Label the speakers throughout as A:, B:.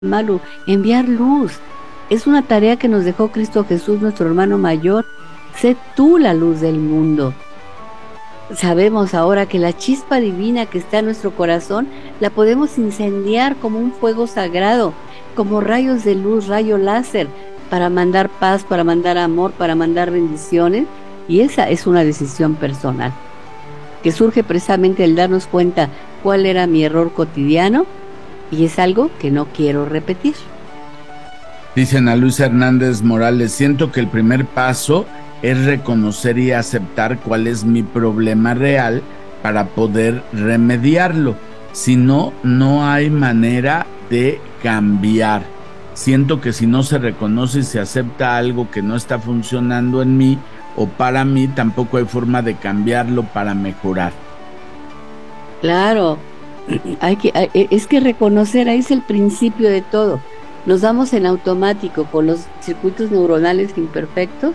A: malo, enviar luz. Es una tarea que nos dejó Cristo Jesús, nuestro hermano mayor. Sé tú la luz del mundo. Sabemos ahora que la chispa divina que está en nuestro corazón la podemos incendiar como un fuego sagrado, como rayos de luz, rayo láser, para mandar paz, para mandar amor, para mandar bendiciones. Y esa es una decisión personal, que surge precisamente al darnos cuenta cuál era mi error cotidiano, y es algo que no quiero repetir.
B: Dice Ana Luisa Hernández Morales, siento que el primer paso es reconocer y aceptar cuál es mi problema real para poder remediarlo. Si no, no hay manera de cambiar. Siento que si no se reconoce y se acepta algo que no está funcionando en mí o para mí, tampoco hay forma de cambiarlo para mejorar.
A: Claro, es que reconocer, ahí es el principio de todo. Nos damos en automático con los circuitos neuronales imperfectos,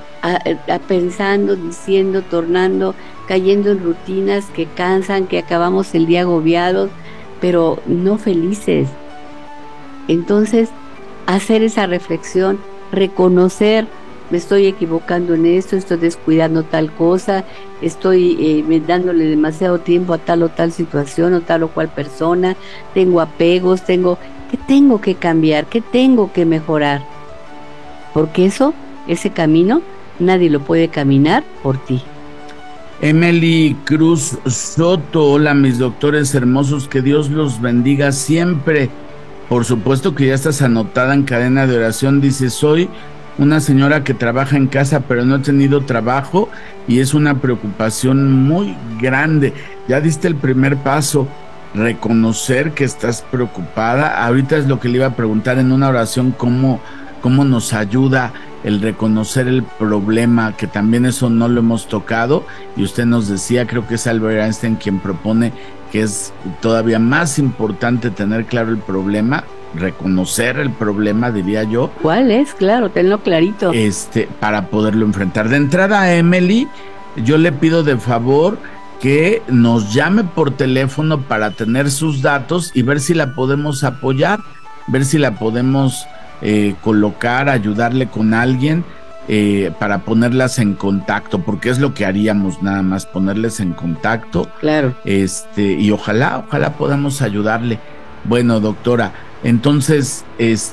A: pensando, diciendo, tornando, cayendo en rutinas que cansan, que acabamos el día agobiados, pero no felices. Entonces, hacer esa reflexión, reconocer, me estoy equivocando en esto, estoy descuidando tal cosa, estoy dándole demasiado tiempo a tal o tal situación o tal o cual persona, tengo apegos, ¿qué tengo que cambiar? ¿Qué tengo que mejorar? Porque ese camino, nadie lo puede caminar por ti.
B: Emily Cruz Soto, hola mis doctores hermosos, que Dios los bendiga siempre. Por supuesto que ya estás anotada en cadena de oración. Dice, soy una señora que trabaja en casa, pero no he tenido trabajo y es una preocupación muy grande. Ya diste el primer paso, reconocer que estás preocupada. Ahorita es lo que le iba a preguntar en una oración, cómo nos ayuda el reconocer el problema, que también eso no lo hemos tocado, y usted nos decía, creo que es Albert Einstein quien propone que es todavía más importante tener claro el problema, reconocer el problema, diría yo.
A: ¿Cuál es? Claro, tenlo clarito.
B: Para poderlo enfrentar. De entrada, a Emily, yo le pido de favor que nos llame por teléfono para tener sus datos y ver si la podemos apoyar, ver si la podemos colocar, ayudarle con alguien para ponerlas en contacto, porque es lo que haríamos, nada más ponerles en contacto.
A: Claro.
B: Y ojalá podamos ayudarle. Bueno, doctora, entonces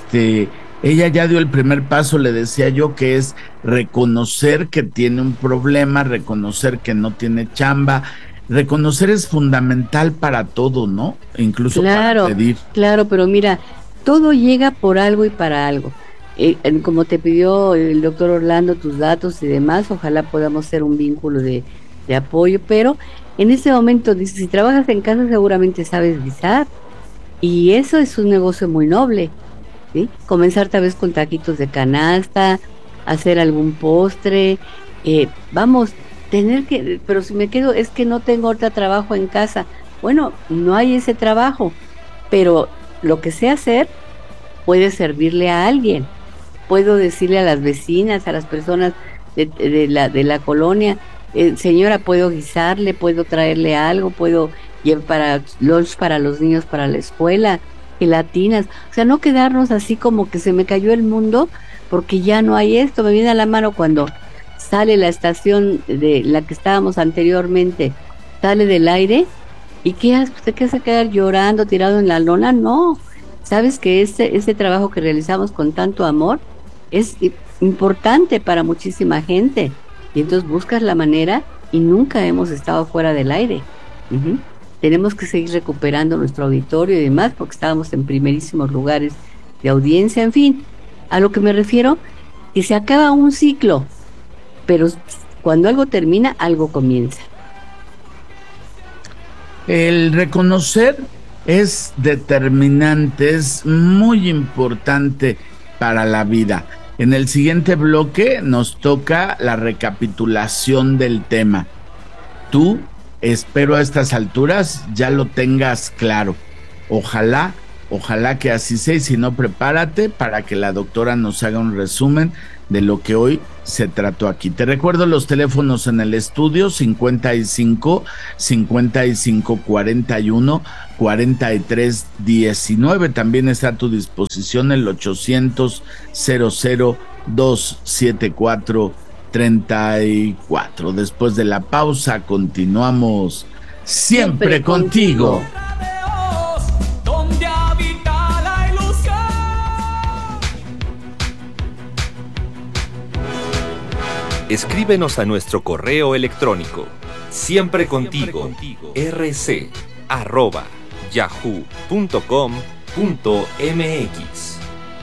B: ella ya dio el primer paso, le decía yo, que es reconocer que tiene un problema, reconocer que no tiene chamba. Reconocer es fundamental para todo, ¿no? Incluso para pedir. Claro,
A: pero mira, todo llega por algo y para algo. Como te pidió el doctor Orlando tus datos y demás, ojalá podamos ser un vínculo de apoyo, pero en este momento, dice, si trabajas en casa seguramente sabes guisar, y eso es un negocio muy noble, ¿sí? Comenzar tal vez con taquitos de canasta, hacer algún postre, pero si me quedo, es que no tengo otro trabajo en casa. Bueno, no hay ese trabajo, pero lo que sé hacer puede servirle a alguien. Puedo decirle a las vecinas, a las personas de la colonia, señora, puedo guisarle, puedo traerle algo, puedo llevar para lunch para los niños para la escuela, gelatinas. O sea, no quedarnos así como que se me cayó el mundo porque ya no hay esto. Me viene a la mano cuando sale la estación de la que estábamos anteriormente, sale del aire, ¿y qué haces? ¿Usted qué se quedar llorando, tirado en la lona? No, sabes que ese trabajo que realizamos con tanto amor es importante para muchísima gente, y entonces buscas la manera, y nunca hemos estado fuera del aire. Tenemos que seguir recuperando nuestro auditorio y demás, porque estábamos en primerísimos lugares de audiencia. En fin, a lo que me refiero, que se acaba un ciclo, pero cuando algo termina, algo comienza.
B: El reconocer es determinante, es muy importante para la vida. En el siguiente bloque nos toca la recapitulación del tema. Tú, espero a estas alturas, ya lo tengas claro. Ojalá que así sea, y si no, prepárate para que la doctora nos haga un resumen de lo que hoy se trató aquí. Te recuerdo los teléfonos en el estudio: 55 41 4319. También está a tu disposición el 800 274 34. Después de la pausa continuamos siempre contigo.
C: Escríbenos a nuestro correo electrónico siemprecontigo rc@yahoo.com.mx.